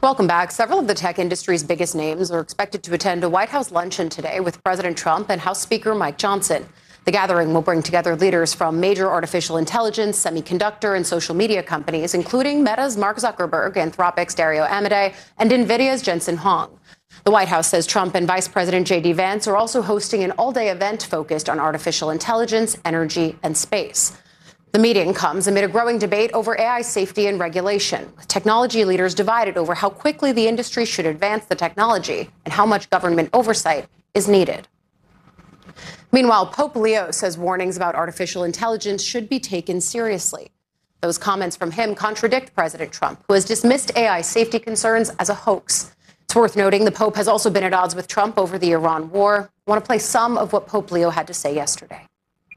Welcome back. Several of the tech industry's biggest names are expected to attend a White House luncheon today with President Trump and House Speaker Mike Johnson. The gathering will bring together leaders from major artificial intelligence, semiconductor, and social media companies, including Meta's Mark Zuckerberg, Anthropic's Dario Amodei, and NVIDIA's Jensen Huang. The White House says Trump and Vice President J.D. Vance are also hosting an all-day event focused on artificial intelligence, energy, and space. The meeting comes amid a growing debate over AI safety and regulation, with technology leaders divided over how quickly the industry should advance the technology and how much government oversight is needed. Meanwhile, Pope Leo says warnings about artificial intelligence should be taken seriously. Those comments from him contradict President Trump, who has dismissed AI safety concerns as a hoax. It's worth noting the Pope has also been at odds with Trump over the Iran war. I want to play some of what Pope Leo had to say yesterday.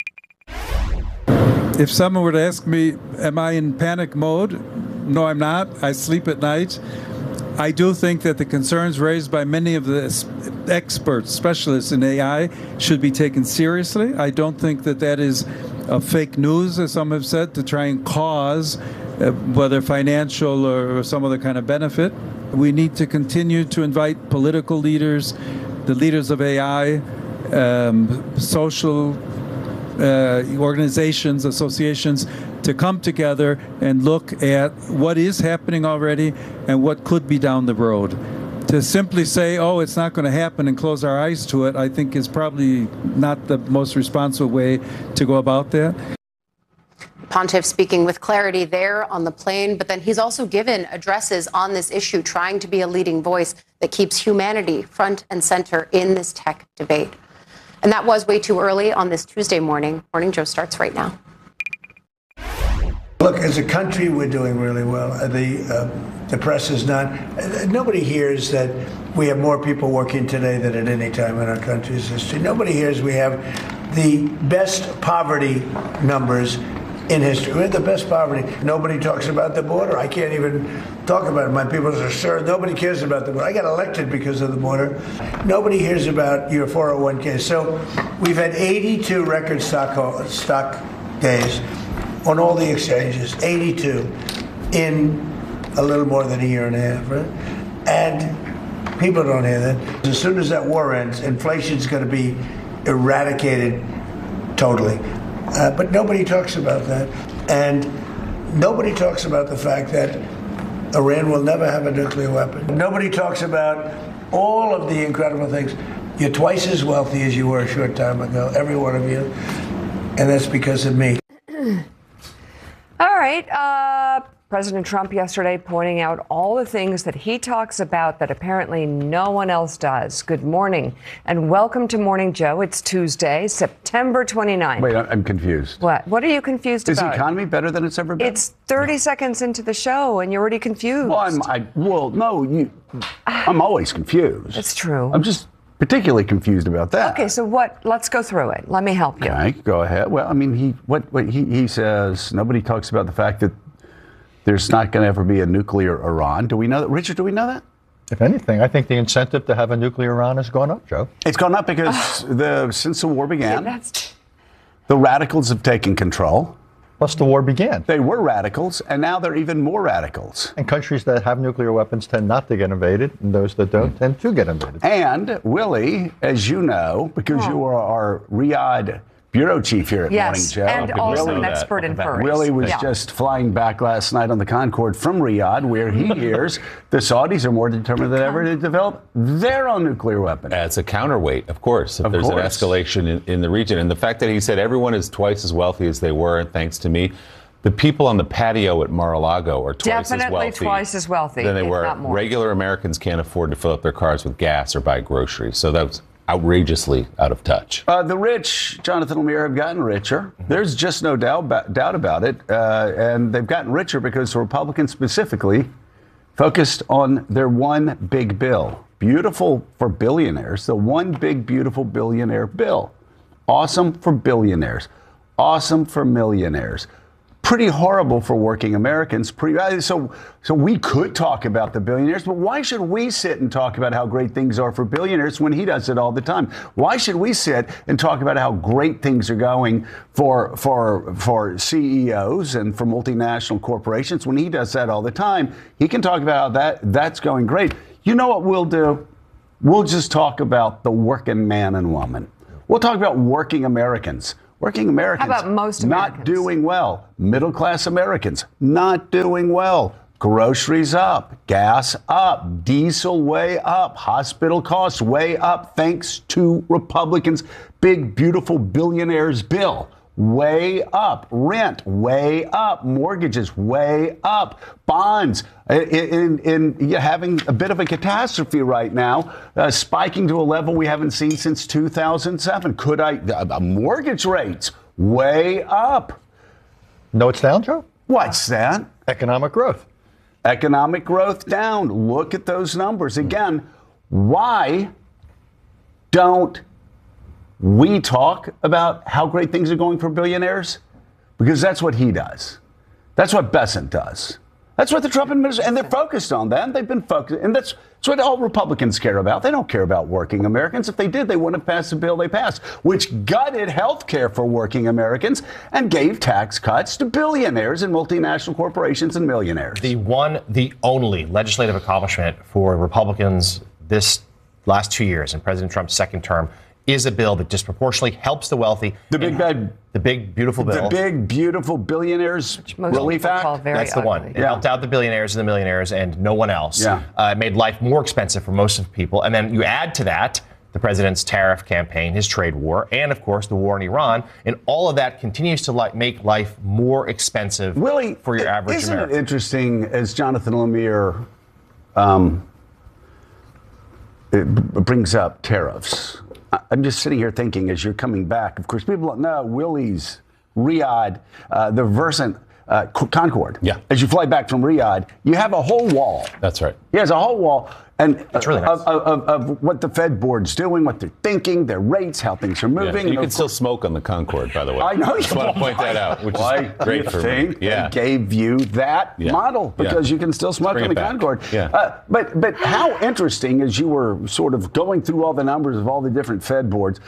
If someone were to ask me, am I in panic mode? No, I'm not. I sleep at night. I do think that the concerns raised by many of the experts, specialists in AI, should be taken seriously. I don't think that that is fake news, as some have said, to try and cause, whether financial or some other kind of benefit. We need to continue to invite political leaders, the leaders of AI, social organizations, associations, to come together and look at what is happening already and what could be down the road. To simply say, oh, it's not going to happen and close our eyes to it, I think is probably not the most responsible way to go about that. Pontiff speaking with clarity there on the plane, but then he's also given addresses on this issue, trying to be a leading voice that keeps humanity front and center in this tech debate. And that was way too early on this Tuesday morning. Morning Joe starts right now. Look, as a country, we're doing really well. The press is not. Nobody hears that we have more people working today than at any time in our country's history. Nobody hears we have the best poverty numbers in history. We have the best poverty. Nobody talks about the border. I can't even talk about it. My people are sure nobody cares about the border. I got elected because of the border. Nobody hears about your 401k. So we've had 82 record stock days on all the exchanges, 82 in a little more than a year and a half, right? And people don't hear that. As soon as that war ends, inflation's going to be eradicated totally. But nobody talks about that. And nobody talks about the fact that Iran will never have a nuclear weapon. Nobody talks about all of the incredible things. You're twice as wealthy as you were a short time ago, every one of you. And that's because of me. All right. President Trump yesterday pointing out all the things that he talks about that apparently no one else does. Good morning and welcome to Morning Joe. It's Tuesday, September 29th. Wait, I'm confused. What? What are you confused about? Is the economy better than it's ever been? It's 30 seconds into the show and you're already confused. I'm always confused. It's true. I'm just particularly confused about that. Okay, so what? Let's go through it. Let me help you. Okay, go ahead. Well, I mean, he says nobody talks about the fact that there's not going to ever be a nuclear Iran. Do we know that? Richard, do we know that? If anything, I think the incentive to have a nuclear Iran has gone up, Joe. It's gone up because since the war began, the radicals have taken control. Plus the war began. They were radicals, and now they're even more radicals. And countries that have nuclear weapons tend not to get invaded, and those that don't tend to get invaded. And Willie, as you know, because you are our Riyadh bureau chief here at Morning Joe. And also an expert in furries. Willie was just flying back last night on the Concorde from Riyadh, where he hears the Saudis are more determined than ever to develop their own nuclear weapon. It's a counterweight, of course, if there's an escalation in the region. And the fact that he said everyone is twice as wealthy as they were, thanks to me. The people on the patio at Mar-a-Lago are twice as wealthy than they were. Regular Americans can't afford to fill up their cars with gas or buy groceries. So that's outrageously out of touch. The rich, Jonathan Lemire, have gotten richer. There's just no doubt about it. And they've gotten richer because the Republicans specifically focused on their one big bill. Beautiful for billionaires, the one big, beautiful billionaire bill. Awesome for billionaires. Awesome for millionaires. pretty horrible for working Americans. So we could talk about the billionaires, but why should we sit and talk about how great things are for billionaires when he does it all the time? Why should we sit and talk about how great things are going for CEOs and for multinational corporations when he does that all the time? He can talk about how that's going great. You know what we'll do? We'll just talk about the working man and woman. We'll talk about working Americans. Working Americans, how about most Americans? Not doing well. Middle class Americans, not doing well. Groceries up, gas up, diesel way up, hospital costs way up thanks to Republicans' big, beautiful billionaires' bill. Way up. Rent way up. Mortgages way up. Bonds in having a bit of a catastrophe right now, spiking to a level we haven't seen since 2007. Mortgage rates way up. No, it's down, Joe? What's that? Economic growth. Economic growth down. Look at those numbers. Again, why don't we talk about how great things are going for billionaires? Because that's what he does. That's what Bessent does. That's what the Trump administration, and they're focused on that. They've been focused, and that's what all Republicans care about. They don't care about working Americans. If they did, they wouldn't have passed the bill they passed, which gutted health care for working Americans and gave tax cuts to billionaires and multinational corporations and millionaires. The only legislative accomplishment for Republicans this last 2 years in President Trump's second term is a bill that disproportionately helps the wealthy. The big, beautiful bill. The big, beautiful billionaires relief act. That's the one. It helped out the billionaires and the millionaires and no one else. Yeah. It made life more expensive for most of the people. And then you add to that the president's tariff campaign, his trade war, and, of course, the war in Iran. And all of that continues to make life more expensive for your average isn't American. It interesting, as Jonathan Lemire brings up tariffs? I'm just sitting here thinking as you're coming back. Of course, people don't know Willie's Riyadh, the Versant Concorde. Yeah. As you fly back from Riyadh, you have a whole wall. That's right. He has a whole wall. And That's really nice. of what the Fed board's doing, what they're thinking, their rates, how things are moving. Yeah. You can still smoke on the Concorde, by the way. I know. I just want to point that out, which is great for me. They gave you that model because you can still smoke on the Concorde. Yeah. But how interesting, as you were sort of going through all the numbers of all the different Fed boards,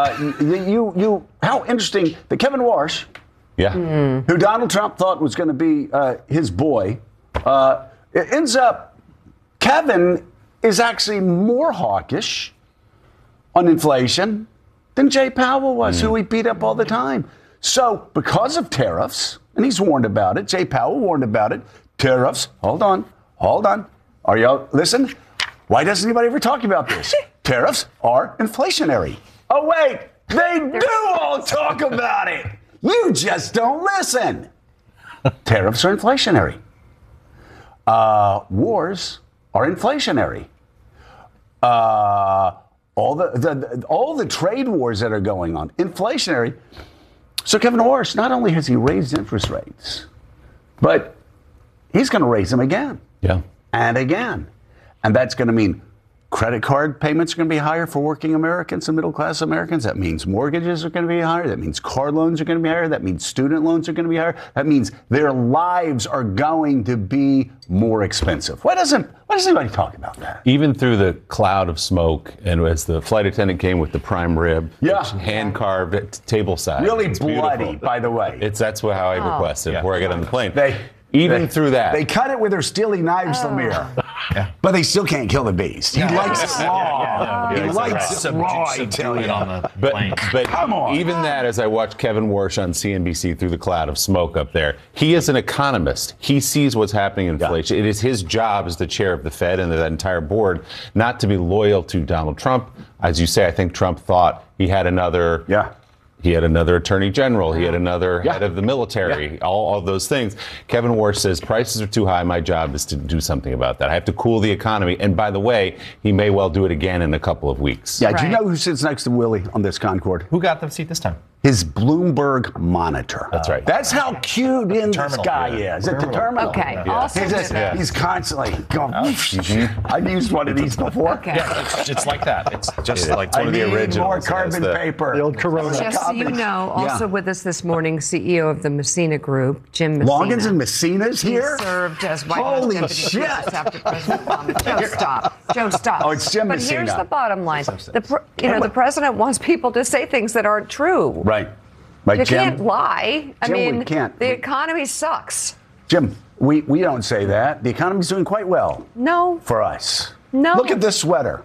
how interesting that Kevin Warsh, who Donald Trump thought was going to be his boy, it ends up Kevin is actually more hawkish on inflation than Jay Powell was, who he beat up all the time. So because of tariffs, and he's warned about it, Jay Powell warned about it, tariffs, hold on. Are y'all, listen, why doesn't anybody ever talk about this? Tariffs are inflationary. Oh, wait, they do all talk about it. You just don't listen. Tariffs are inflationary. Wars are inflationary. All the trade wars that are going on, inflationary. So Kevin Warsh, not only has he raised interest rates, but he's going to raise them again. Yeah. And again. And that's going to mean credit card payments are going to be higher for working Americans and middle class Americans. That means mortgages are going to be higher. That means car loans are going to be higher. That means student loans are going to be higher. That means their lives are going to be more expensive. Why doesn't anybody talk about that? Even through the cloud of smoke, and as the flight attendant came with the prime rib, hand carved at table side. Really it's bloody, beautiful. by the way. That's how I requested before I get on the plane. Through that. They cut it with their steely knives, Lemire. But they still can't kill the beast. He likes it raw. He likes it raw, I tell you. But come on. Even that, as I watch Kevin Warsh on CNBC through the cloud of smoke up there, he is an economist. He sees what's happening in inflation. It is his job as the chair of the Fed and that entire board not to be loyal to Donald Trump. As you say, I think Trump thought he had another... He had another attorney general. He had another head of the military, all of those things. Kevin Warsh says prices are too high. My job is to do something about that. I have to cool the economy. And by the way, he may well do it again in a couple of weeks. Yeah. Do you know who sits next to Willie on this Concorde? Who got the seat this time? his Bloomberg monitor. That's right. That's how cute in this guy is. At the terminal. Okay. Yeah. Also, he's constantly going. I've used one of these before. Okay. Yeah, it's like that. It's just like I one of the need originals. more carbon paper. The old Corona. just so you know, also with us this morning, CEO of the Messina Group, Jim Messina. Longins and Messina's here? He served as White House Holy Deputy shit. Chief after President Obama. Joe, stop. Joe, stop. Oh, it's Jim But Messina. here's the bottom line. The president wants people to say things that aren't true. Right. Like You Jim, can't lie. I Jim, we mean, can't. the economy sucks. Jim, we don't say that. The economy's doing quite well No. for us. No. Look at this sweater.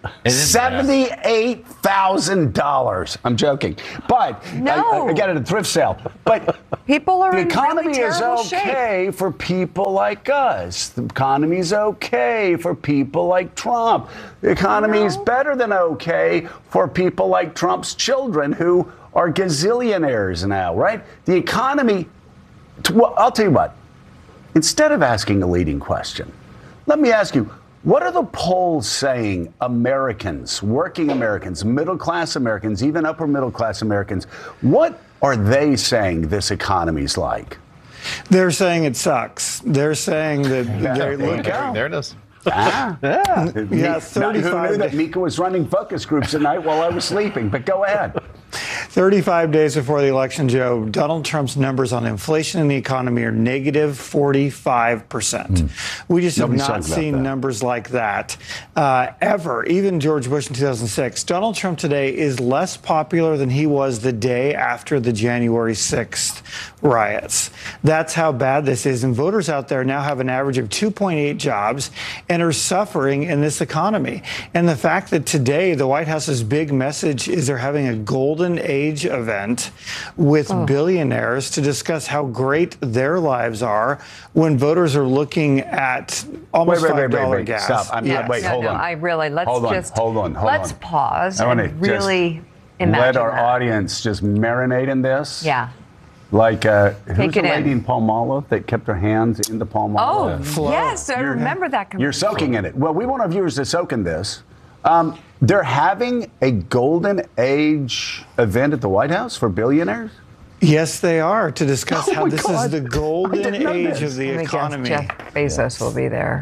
$78,000. I'm joking, but No. I got it at a thrift sale. But People are the in economy really is terrible okay shape. for people like us. The economy's okay for people like Trump. The economy is better than okay for people like Trump's children who are gazillionaires now, right? The economy, well, I'll tell you what, instead of asking a leading question, let me ask you, what are the polls saying Americans, working Americans, middle-class Americans, even upper-middle-class Americans, what are they saying this economy's like? They're saying it sucks. They're saying that they look out. There it is. Yeah, 35 Who knew that Mika was running focus groups at night while I was sleeping? But go ahead. 35 days before the election, Joe, Donald Trump's numbers on inflation and the economy are negative 45%. We just have not seen numbers like that ever. Even George Bush in 2006. Donald Trump today is less popular than he was the day after the January 6th riots. That's how bad this is. And voters out there now have an average of 2.8 jobs and are suffering in this economy. And the fact that today the White House's big message is they're having a golden age event with billionaires to discuss how great their lives are when voters are looking at almost $5 gas. Stop. Wait, hold on. I really, let's hold on. Let's pause I and really imagine let our that. audience just marinate in this. Yeah. Like, who's the it lady in. in Palmolive that kept her hands in the Palmolive? Oh, yes, I remember that commercial. You're soaking in it. Well, we want our viewers to soak in this. They're having a golden age event at the White House for billionaires? Yes, they are, to discuss Oh how my this God. is the golden I didn't know age this. of the Let me guess, economy. Jeff Bezos will be there.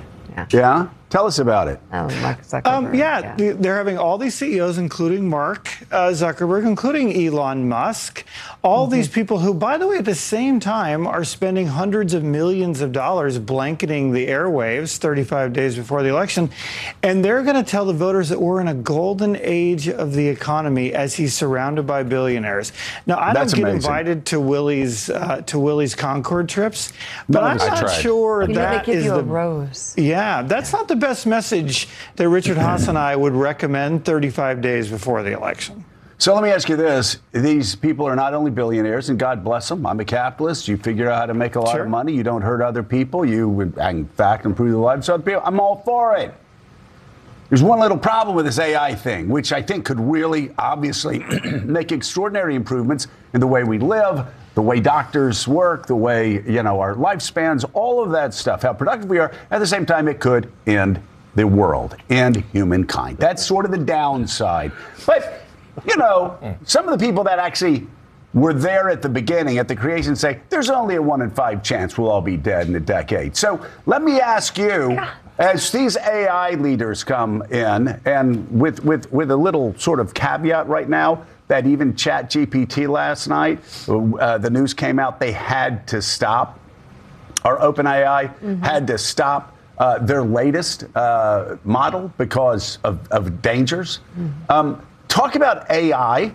Yeah? Tell us about it. Oh, Mark Zuckerberg. They're having all these CEOs, including Mark Zuckerberg, including Elon Musk, all these people who, by the way, at the same time are spending hundreds of millions of dollars blanketing the airwaves 35 days before the election. And they're going to tell the voters that we're in a golden age of the economy as he's surrounded by billionaires. Now, I don't get invited to Willie's Concord trips, but I'm not sure that they give is you a the rose. Yeah, that's not the best message that Richard Haas and I would recommend 35 days before the election. So let me ask you this. These people are not only billionaires, and God bless them. I'm a capitalist. You figure out how to make a lot of money. You don't hurt other people. You, in fact, improve the lives of other people. I'm all for it. There's one little problem with this AI thing, which I think could really, obviously, make extraordinary improvements in the way we live, the way doctors work, the way, our lifespans, all of that stuff, how productive we are. At the same time, it could end the world and humankind. That's sort of the downside. But, some of the people that actually were there at the beginning, at the creation, say, there's only a 1 in 5 chance we'll all be dead in a decade. So let me ask you, as these AI leaders come in, and with a little sort of caveat right now, that even ChatGPT last night, the news came out, they had to stop, or OpenAI had to stop their latest model because of dangers. Talk about AI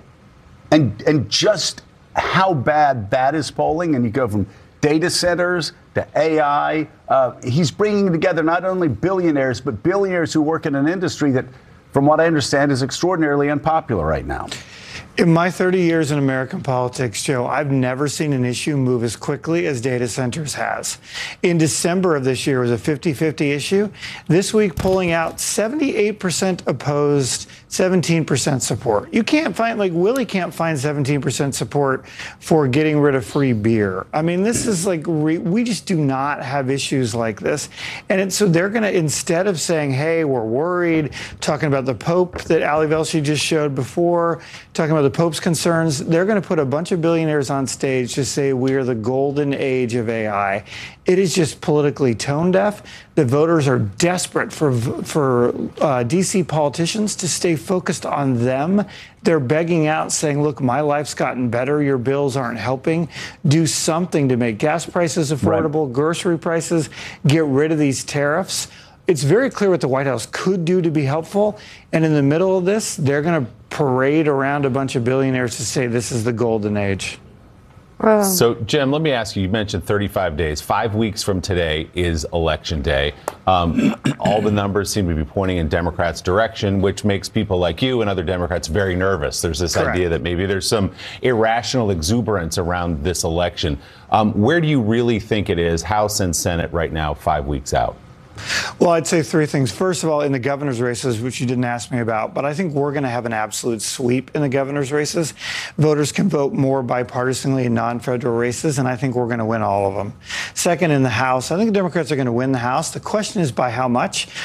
and just how bad that is polling. And you go from data centers to AI. He's bringing together not only billionaires, but billionaires who work in an industry that, from what I understand, is extraordinarily unpopular right now. In my 30 years in American politics, Joe, I've never seen an issue move as quickly as data centers has. In December of this year, it was a 50-50 issue. This week, polling out 78% opposed, 17% support. You can't find, like, Willie can't find 17% support for getting rid of free beer. I mean, this is like, we just do not have issues like this. And so they're going to, instead of saying, hey, we're worried, talking about the Pope that Ali Velshi just showed before, talking about the Pope's concerns, they're going to put a bunch of billionaires on stage to say we are the golden age of AI. It is just politically tone deaf. The voters are desperate for DC politicians to stay focused on them. They're begging out, saying, look, my life's gotten better. Your bills aren't helping. Do something to make gas prices affordable, grocery prices, get rid of these tariffs. It's very clear what the White House could do to be helpful. And in the middle of this, they're going to parade around a bunch of billionaires to say this is the golden age. So, Jim, let me ask you, you mentioned 35 days. 5 weeks from today is Election Day. All the numbers seem to be pointing in Democrats' direction, which makes people like you and other Democrats very nervous. There's this idea that maybe there's some irrational exuberance around this election. Where do you really think it is, House and Senate right now, 5 weeks out? Well, I'd say three things. First of all, in the governor's races, which you didn't ask me about, but I think we're going to have an absolute sweep in the governor's races. Voters can vote more bipartisanly in non-federal races, and I think we're going to win all of them. Second, in the House, I think the Democrats are going to win the House. The question is by how much.